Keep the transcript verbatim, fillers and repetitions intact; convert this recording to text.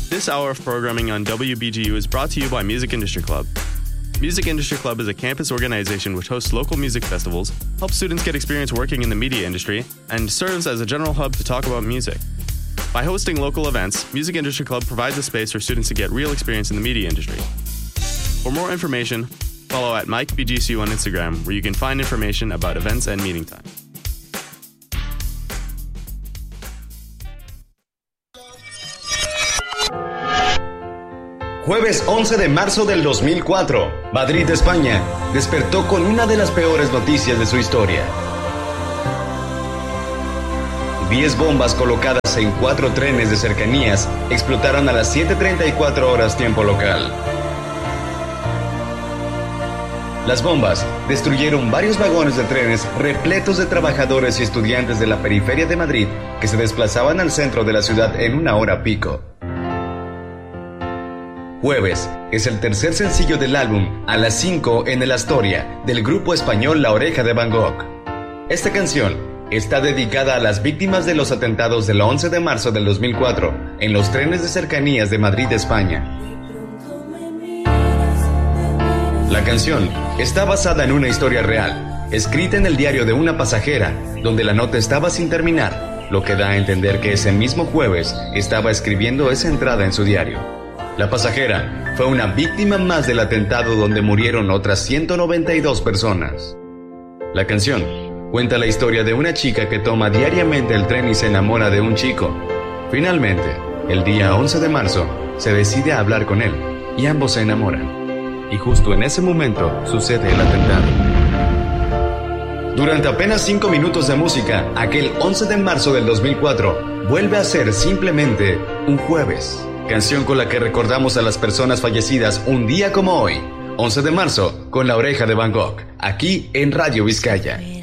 This hour of programming on W B G U is brought to you by Music Industry Club. Music Industry Club is a campus organization which hosts local music festivals, helps students get experience working in the media industry, and serves as a general hub to talk about music. By hosting local events, Music Industry Club provides a space for students to get real experience in the media industry. For more information, follow at Mike B G C U on Instagram, where you can find information about events and meeting time. Jueves once de marzo del dos mil cuatro, Madrid, España, despertó con una de las peores noticias de su historia. Diez bombas colocadas en cuatro trenes de cercanías explotaron a las siete treinta y cuatro horas tiempo local. Las bombas destruyeron varios vagones de trenes repletos de trabajadores y estudiantes de la periferia de Madrid que se desplazaban al centro de la ciudad en una hora pico. Jueves es el tercer sencillo del álbum A las cinco en el Astoria del grupo español La Oreja de Van Gogh. Esta canción está dedicada a las víctimas de los atentados del once de marzo del dos mil cuatro en los trenes de cercanías de Madrid, España. La canción está basada en una historia real, escrita en el diario de una pasajera, donde la nota estaba sin terminar, lo que da a entender que ese mismo jueves estaba escribiendo esa entrada en su diario. La pasajera fue una víctima más del atentado donde murieron otras ciento noventa y dos personas. La canción cuenta la historia de una chica que toma diariamente el tren y se enamora de un chico. Finalmente, el día once de marzo, se decide a hablar con él y ambos se enamoran. Y justo en ese momento sucede el atentado. Durante apenas cinco minutos de música, aquel once de marzo del dos mil cuatro vuelve a ser simplemente un jueves. Canción con la que recordamos a las personas fallecidas un día como hoy, once de marzo, con La Oreja de Van Gogh, aquí en Radio Vizcaya.